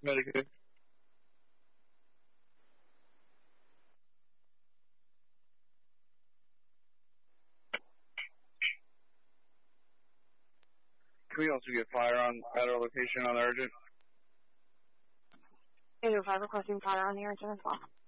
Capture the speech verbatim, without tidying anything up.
Medicaid. Can we also get fire on at our location on urgent? eight oh five requesting fire on the urgent as well.